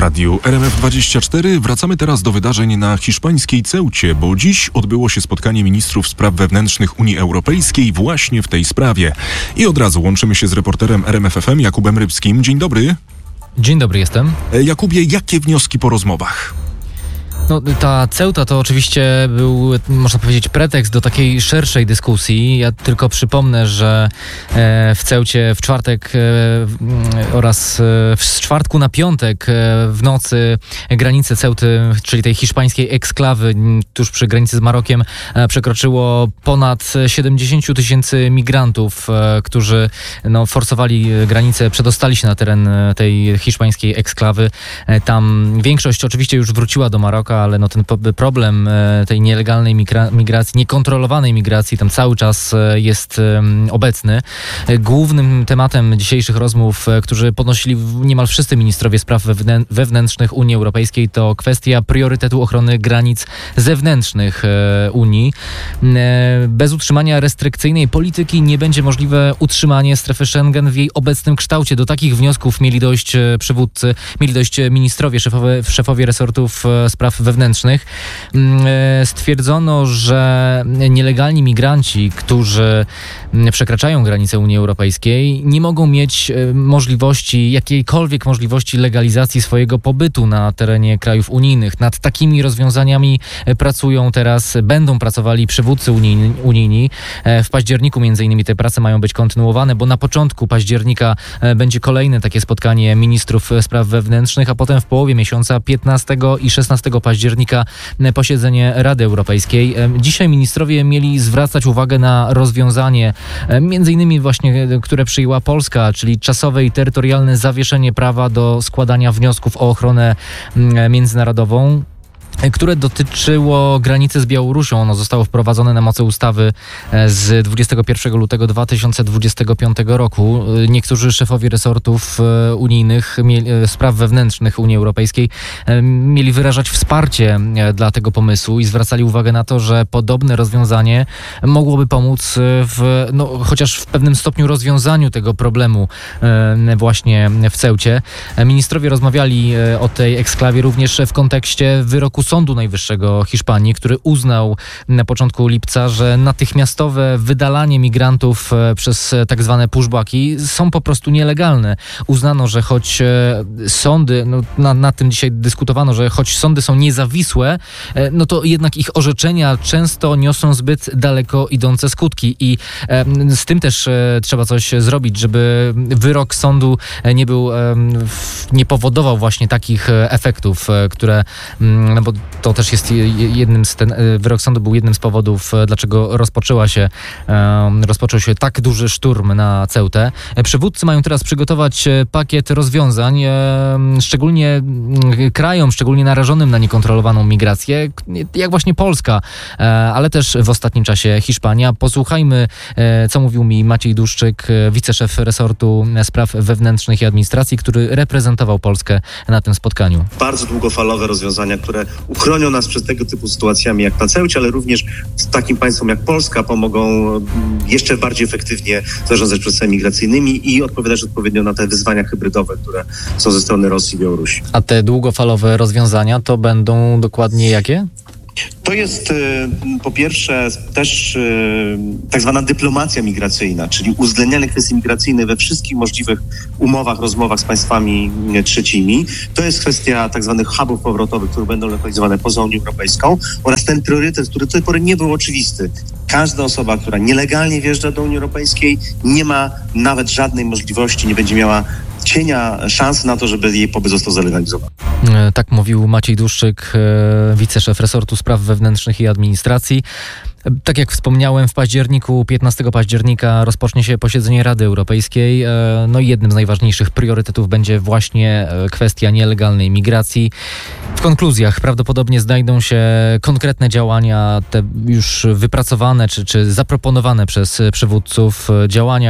radiu RMF24 wracamy teraz do wydarzeń na hiszpańskiej Ceucie, bo dziś odbyło się spotkanie ministrów spraw wewnętrznych Unii Europejskiej właśnie w tej sprawie. I od razu łączymy się z reporterem RMF FM Jakubem Rybskim. Dzień dobry. Dzień dobry, jestem. Jakubie, jakie wnioski po rozmowach? Ta Ceuta to oczywiście był, można powiedzieć, pretekst do takiej szerszej dyskusji. Ja tylko przypomnę, że w Ceucie w czwartek oraz z czwartku na piątek w nocy granice Ceuty, czyli tej hiszpańskiej eksklawy tuż przy granicy z Marokiem, przekroczyło ponad 70 000 migrantów, którzy forsowali granicę, przedostali się na teren tej hiszpańskiej eksklawy. Tam większość oczywiście już wróciła do Maroka, ale ten problem tej nielegalnej migracji, niekontrolowanej migracji tam cały czas jest obecny. Głównym tematem dzisiejszych rozmów, którzy podnosili niemal wszyscy ministrowie spraw wewnętrznych Unii Europejskiej, to kwestia priorytetu ochrony granic zewnętrznych Unii. Bez utrzymania restrykcyjnej polityki nie będzie możliwe utrzymanie strefy Schengen w jej obecnym kształcie. Do takich wniosków mieli dojść przywódcy, mieli dojść ministrowie, szefowie resortów spraw wewnętrznych. Stwierdzono, że nielegalni migranci, którzy przekraczają granicę Unii Europejskiej, nie mogą mieć jakiejkolwiek możliwości legalizacji swojego pobytu na terenie krajów unijnych. Nad takimi rozwiązaniami będą pracowali przywódcy unijni. W październiku między innymi te prace mają być kontynuowane, bo na początku października będzie kolejne takie spotkanie ministrów spraw wewnętrznych, a potem w połowie miesiąca 15 i 16 października posiedzenie Rady Europejskiej. Dzisiaj ministrowie mieli zwracać uwagę na rozwiązanie, między innymi właśnie, które przyjęła Polska, czyli czasowe i terytorialne zawieszenie prawa do składania wniosków o ochronę międzynarodową, które dotyczyło granicy z Białorusią. Ono zostało wprowadzone na mocy ustawy z 21 lutego 2025 roku. Niektórzy szefowie resortów unijnych, spraw wewnętrznych Unii Europejskiej mieli wyrażać wsparcie dla tego pomysłu i zwracali uwagę na to, że podobne rozwiązanie mogłoby pomóc chociaż w pewnym stopniu rozwiązaniu tego problemu właśnie w Ceucie. Ministrowie rozmawiali o tej eksklawie również w kontekście wyroku Sądu Najwyższego Hiszpanii, który uznał na początku lipca, że natychmiastowe wydalanie migrantów przez tak zwane pushbacki są po prostu nielegalne. Uznano, że choć sądy, nad tym dzisiaj dyskutowano, że choć sądy są niezawisłe, to jednak ich orzeczenia często niosą zbyt daleko idące skutki i z tym też trzeba coś zrobić, żeby wyrok sądu nie powodował właśnie takich efektów, które, bo to też jest wyrok sądu był jednym z powodów, dlaczego rozpoczął się tak duży szturm na Ceutę. Przywódcy mają teraz przygotować pakiet rozwiązań, szczególnie krajom, szczególnie narażonym na niekontrolowaną migrację, jak właśnie Polska, ale też w ostatnim czasie Hiszpania. Posłuchajmy, co mówił mi Maciej Duszczyk, wiceszef resortu spraw wewnętrznych i administracji, który reprezentował Polskę na tym spotkaniu. Bardzo długofalowe rozwiązania, które uchronią nas przed tego typu sytuacjami jak na Ceucie, ale również z takim państwom jak Polska pomogą jeszcze bardziej efektywnie zarządzać procesami migracyjnymi i odpowiadać odpowiednio na te wyzwania hybrydowe, które są ze strony Rosji i Białorusi. A te długofalowe rozwiązania to będą dokładnie jakie? To jest po pierwsze też tak zwana dyplomacja migracyjna, czyli uwzględnianie kwestii migracyjnych we wszystkich możliwych umowach, rozmowach z państwami trzecimi. To jest kwestia tak zwanych hubów powrotowych, które będą lokalizowane poza Unią Europejską oraz ten priorytet, który do tej pory nie był oczywisty. Każda osoba, która nielegalnie wjeżdża do Unii Europejskiej, nie ma nawet żadnej możliwości, nie będzie miała cienia szansy na to, żeby jej pobyt został zalegalizowany. Tak mówił Maciej Duszczyk, wiceszef resortu spraw wewnętrznych i administracji. Tak jak wspomniałem, w październiku, 15 października rozpocznie się posiedzenie Rady Europejskiej. I jednym z najważniejszych priorytetów będzie właśnie kwestia nielegalnej migracji. W konkluzjach prawdopodobnie znajdą się konkretne działania, te już wypracowane czy zaproponowane przez przywódców, działania,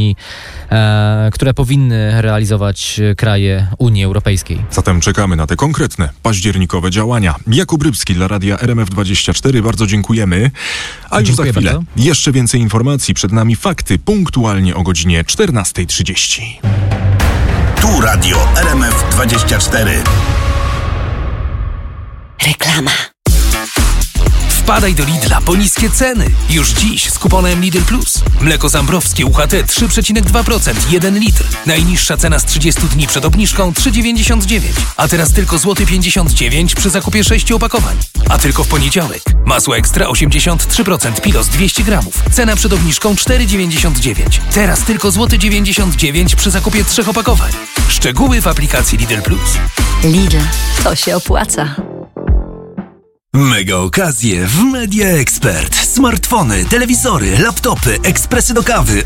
które powinny realizować kraje Unii Europejskiej. Zatem czekamy na te konkretne październikowe działania. Jakub Rybski dla Radia RMF24. Bardzo dziękujemy. A już za chwilę bardzo. Jeszcze więcej informacji. Przed nami fakty punktualnie o godzinie 14:30. Tu Radio RMF24. Reklama. Wpadaj do Lidla po niskie ceny. Już dziś z kuponem Lidl Plus. Mleko zambrowskie UHT 3,2%, 1 litr. Najniższa cena z 30 dni przed obniżką 3,99. A teraz tylko złoty 59 przy zakupie 6 opakowań. A tylko w poniedziałek. Masło ekstra 83% Pilos 200 gramów. Cena przed obniżką 4,99. Teraz tylko złoty 99 przy zakupie 3 opakowań. Szczegóły w aplikacji Lidl Plus. Lidl, to się opłaca. Mega okazje w Media Expert. Smartfony, telewizory, laptopy, ekspresy do kawy